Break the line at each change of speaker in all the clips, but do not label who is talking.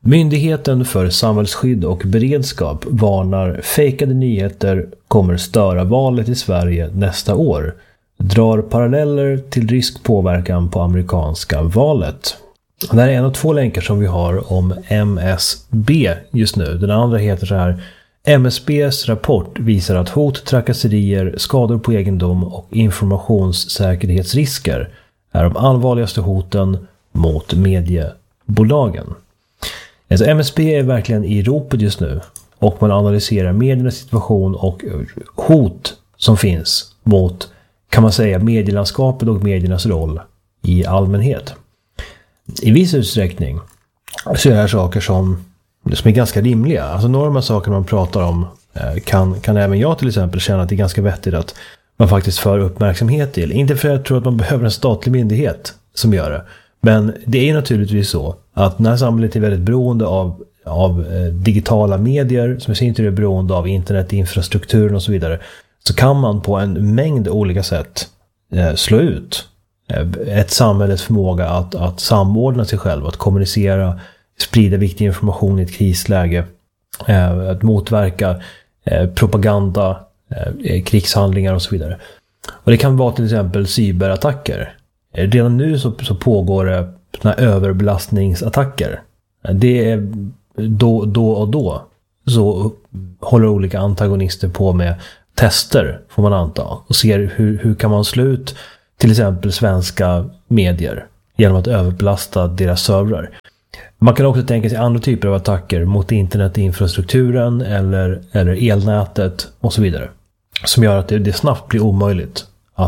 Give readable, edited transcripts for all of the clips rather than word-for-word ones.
Myndigheten för samhällsskydd och beredskap varnar fejkade nyheter kommer störa valet i Sverige nästa år. Drar paralleller till rysk påverkan på amerikanska valet. Det här är en av 2 länkar som vi har om MSB just nu. Den andra heter så här: MSBs rapport visar att hot, trakasserier, skador på egendom och informationssäkerhetsrisker är de allvarligaste hoten mot mediebolagen. Alltså MSB är verkligen i ropet just nu och man analyserar mediernas situation och hot som finns mot, kan man säga, medielandskapet och mediernas roll i allmänhet. I viss utsträckning så är det här saker som är ganska rimliga. Alltså några av de saker man pratar om kan även jag till exempel känna att det är ganska vettigt att man faktiskt för uppmärksamhet till. Inte för att jag tror att man behöver en statlig myndighet som gör det. Men det är naturligtvis så att när samhället är väldigt beroende av digitala medier som i sin tur är beroende av internetinfrastrukturen och så vidare, så kan man på en mängd olika sätt slå ut ett samhälles förmåga att samordna sig själv, att kommunicera, sprida viktig information i ett krisläge, att motverka propaganda, krigshandlingar och så vidare. Och det kan vara till exempel cyberattacker. Redan nu så pågår det såna överbelastningsattacker. Det är då och då så håller olika antagonister på med tester, får man anta, och ser hur kan man slå ut till exempel svenska medier genom att överbelasta deras servrar. Man kan också tänka sig andra typer av attacker mot internetinfrastrukturen eller elnätet och så vidare, som gör att det snabbt blir omöjligt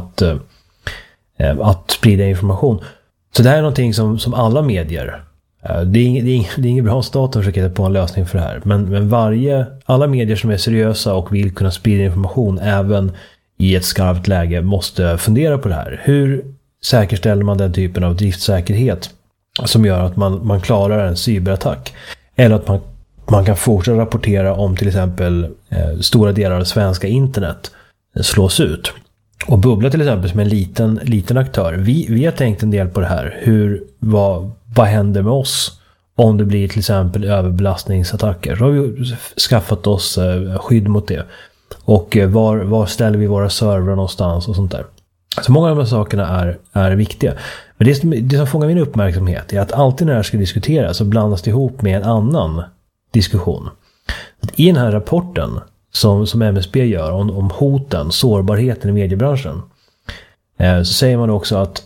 att sprida information. Så det här är någonting som alla medier, det är inget bra staten försöker hitta på en lösning för det här, men alla medier som är seriösa och vill kunna sprida information även i ett skarpt läge måste fundera på det här. Hur säkerställer man den typen av driftsäkerhet som gör att man klarar en cyberattack, eller att man kan fortsätta rapportera om till exempel stora delar av svenska internet slås ut. Och Bubbla till exempel som en liten aktör. Vi har tänkt en del på det här. Vad händer med oss om det blir till exempel överbelastningsattacker? Så har vi skaffat oss skydd mot det. Och var ställer vi våra servrar någonstans och sånt där. Så många av de här sakerna är viktiga. Men det som fångar min uppmärksamhet är att alltid när det här ska diskuteras så blandas det ihop med en annan diskussion. I den här rapporten som MSB gör om hoten, sårbarheten i mediebranschen, så säger man också att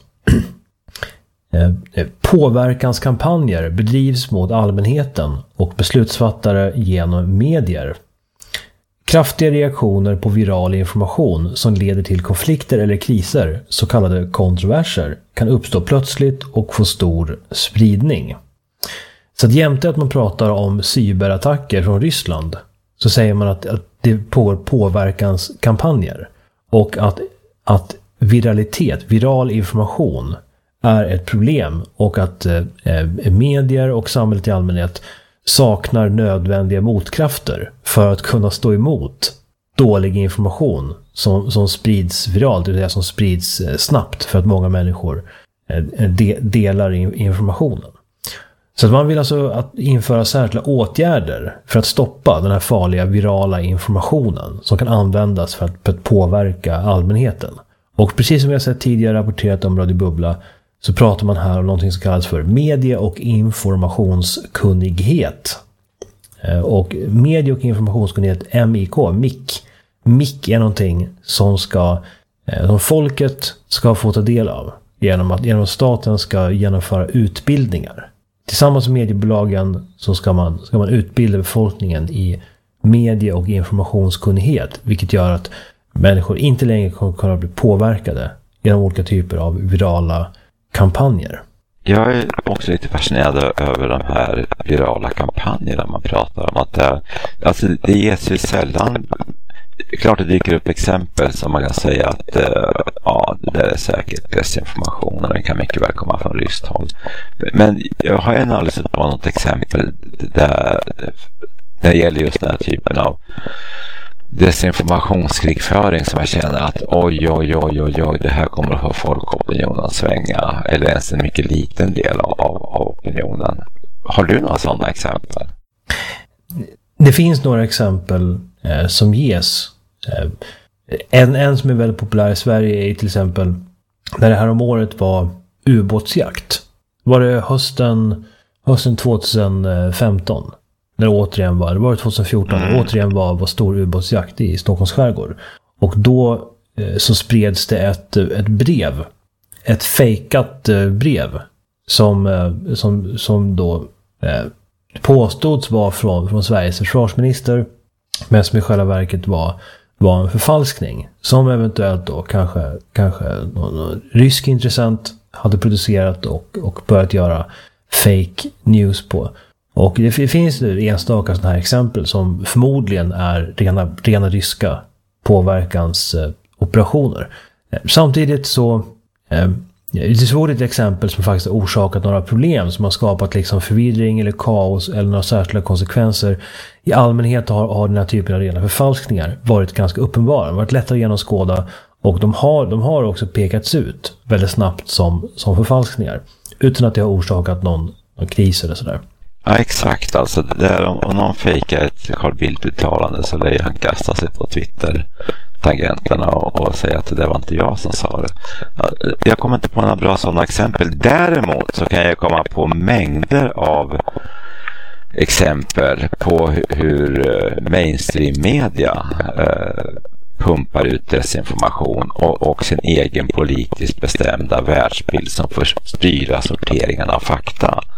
påverkanskampanjer bedrivs mot allmänheten och beslutsfattare genom medier. Kraftiga reaktioner på viral information som leder till konflikter eller kriser, så kallade kontroverser, kan uppstå plötsligt och få stor spridning. Så att jämte att man pratar om cyberattacker från Ryssland, så säger man att det pågår påverkanskampanjer och att viral information är ett problem och att medier och samhället i allmänhet saknar nödvändiga motkrafter för att kunna stå emot dålig information som sprids viralt, det vill säga som sprids snabbt för att många människor delar informationen. Så att man vill alltså att införa särskilda åtgärder för att stoppa den här farliga virala informationen som kan användas för att påverka allmänheten. Och precis som jag sett tidigare rapporterat om Radio Bubbla, så pratar man här om någonting som kallas för medie- och informationskunnighet. Och medie- och informationskunnighet, MIK är någonting som folket ska få ta del av genom att staten ska genomföra utbildningar. Tillsammans med mediebolagen så ska man utbilda befolkningen i medie- och informationskunnighet, vilket gör att människor inte längre kommer kunna bli påverkade genom olika typer av virala kampanjer.
Jag är också lite fascinerad över de här virala kampanjerna man pratar om. Att det ges ju sällan. Klart det dyker upp exempel som man kan säga att det där är säkert pressinformation och den kan mycket väl komma från ryskt håll. Men jag har ännu aldrig sett på något exempel där det gäller just den här typen av desinformationskrigföring som jag känner att oj, det här kommer att få folkopinionen att svänga, eller ens en mycket liten del av opinionen. Har du några sådana exempel?
Det finns några exempel som ges. En som är väldigt populär i Sverige är till exempel när det här om året var ubåtsjakt. Var det hösten 2015 när det återigen var 2014 återigen var stor ubåtsjakt i Stockholms skärgård. Och då så spreds det ett brev, ett fejkat brev som då påstods vara från Sveriges försvarsminister, men som i själva verket var en förfalskning som eventuellt då kanske någon rysk intressent hade producerat och börjat göra fake news på. Och det finns enstaka sådana här exempel som förmodligen är rena ryska påverkansoperationer. Samtidigt så det är svårt ett exempel som faktiskt har orsakat några problem som har skapat liksom förvirring eller kaos eller några särskilda konsekvenser. I allmänhet har den här typen av rena förfalskningar varit ganska uppenbara, varit lättare att genomskåda, och de har också pekats ut väldigt snabbt som förfalskningar utan att det har orsakat någon kris eller sådär.
Ja, exakt. Alltså, om någon fejkar ett Carl Bildt-uttalande så lär han kasta sig på Twitter-tangenterna och säga att det var inte jag som sa det. Jag kommer inte på några bra sådana exempel. Däremot så kan jag komma på mängder av exempel på hur mainstream-media pumpar ut desinformation och sin egen politiskt bestämda världsbild som får styra sorteringen av fakta.